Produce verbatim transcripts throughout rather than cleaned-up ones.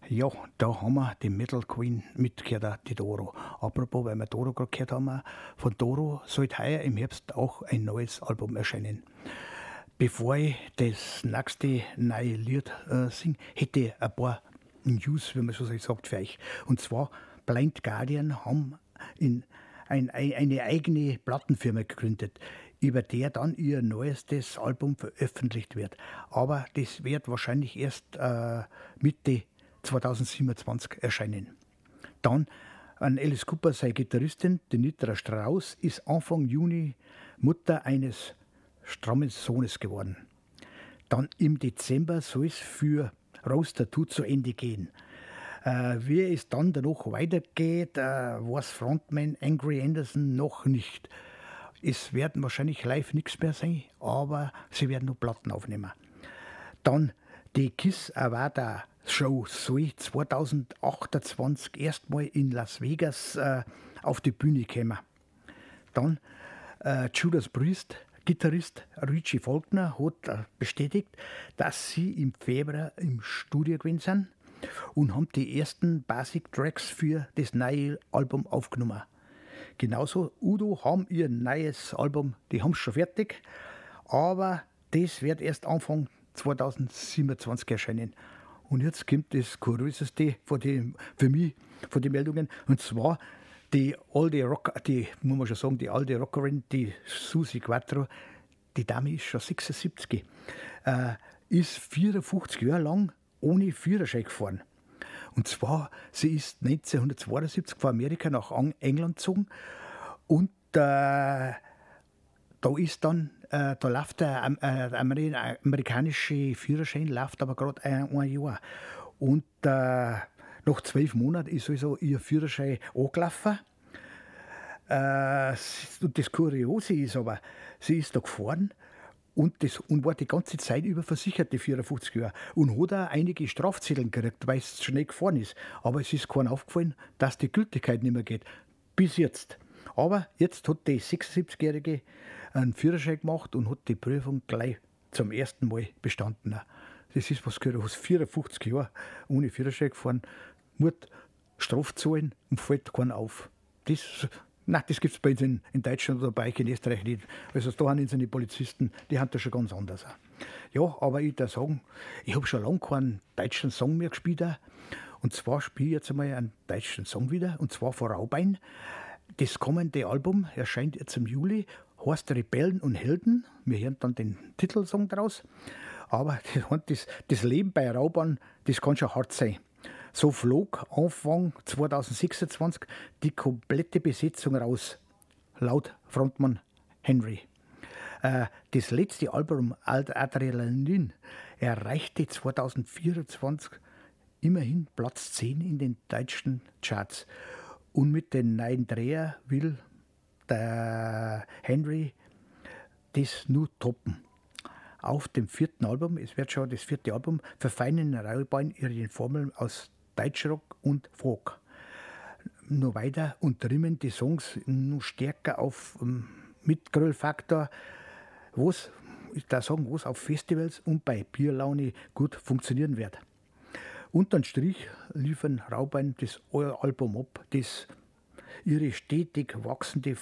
Ja, da haben wir die Metal Queen mitgehört, die Doro. Apropos, weil wir Doro gerade gehört haben, von Doro sollte heuer im Herbst auch ein neues Album erscheinen. Bevor ich das nächste neue Lied äh, singe, hätte ich ein paar News, wie man so sagt, für euch. Und zwar, Blind Guardian haben in ein, ein, eine eigene Plattenfirma gegründet, über der dann ihr neuestes Album veröffentlicht wird. Aber das wird wahrscheinlich erst äh, Mitte zwanzig siebenundzwanzig erscheinen. Dann an Alice Cooper, seine Gitarristin, die Nitra Strauss, ist Anfang Juni Mutter eines strammen Sohnes geworden. Dann im Dezember soll es für Rose Tattoo zu Ende gehen. Äh, wie es dann danach weitergeht, äh, weiß Frontman Angry Anderson noch nicht. Es werden wahrscheinlich live nichts mehr sein, aber sie werden noch Platten aufnehmen. Dann die Kiss Avada Show soll zwanzig achtundzwanzig erstmal in Las Vegas äh, auf die Bühne kommen. Dann äh, Judas Priest, Gitarrist Richie Faulkner, hat äh, bestätigt, dass sie im Februar im Studio gewesen sind und haben die ersten Basic Tracks für das neue Album aufgenommen. Genauso Udo haben ihr neues Album, die haben es schon fertig, aber das wird erst Anfang zwanzig siebenundzwanzig erscheinen. Und jetzt kommt das Kurioseste von den, für mich von den Meldungen, und zwar die alte Rock, die muss man schon sagen, die alte Rockerin, die Susi Quattro, die Dame ist schon sechsundsiebzig, äh, ist vierundfünfzig Jahre lang ohne Führerschein gefahren. Und zwar, sie ist neunzehnhundertzweiundsiebzig von Amerika nach England gezogen und äh, da ist dann, äh, da läuft der, äh, der amerikanische Führerschein, läuft aber gerade ein, ein Jahr. Und äh, nach zwölf Monaten ist also ihr Führerschein angelaufen. Äh, und das Kuriose ist aber, sie ist da gefahren und, das, und war die ganze Zeit über versichert, die vierundfünfzig Jahre. Und hat auch einige Strafzettel gekriegt, weil es schnell gefahren ist. Aber es ist keinem aufgefallen, dass die Gültigkeit nicht mehr geht. Bis jetzt. Aber jetzt hat die sechsundsiebzigjährige einen Führerschein gemacht und hat die Prüfung gleich zum ersten Mal bestanden. Das ist was gehört, aus vierundfünfzig Jahren ohne Führerschein gefahren, muss Strafe zahlen und fällt keiner auf. Das, nein, das gibt es bei uns in, in Deutschland oder bei euch in Österreich nicht. Also da haben unsere Polizisten, die haben das schon ganz anders. Ja, aber ich darf sagen, ich habe schon lange keinen deutschen Song mehr gespielt. Und zwar spiele ich jetzt einmal einen deutschen Song wieder, und zwar von Raubein. Das kommende Album erscheint jetzt im Juli, heißt Rebellen und Helden. Wir hören dann den Titelsong draus. Aber das, das Leben bei Raubein, das kann schon hart sein. So flog Anfang zwanzig sechsundzwanzig die komplette Besetzung raus, laut Frontmann Henry. Äh, das letzte Album Adrenalin erreichte zwanzig vierundzwanzig immerhin Platz zehn in den deutschen Charts. Und mit den neuen Dreher will der Henry das nur toppen. Auf dem vierten Album, es wird schon das vierte Album, verfeinern Raubein ihre Formeln aus Deutschrock und Folk. Nur weiter und trimmen die Songs noch stärker auf um, Mitgrillfaktor, was, ich darf sagen, was auf Festivals und bei Bierlaune gut funktionieren wird. Unterm Strich liefern Raubein das Album ab, das ihre stetig wachsende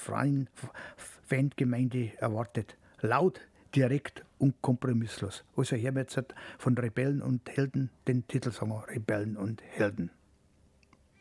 Fangemeinde erwartet. Laut, direkt und kompromisslos. Also hören wir jetzt von Rebellen und Helden den Titelsong Rebellen und Helden.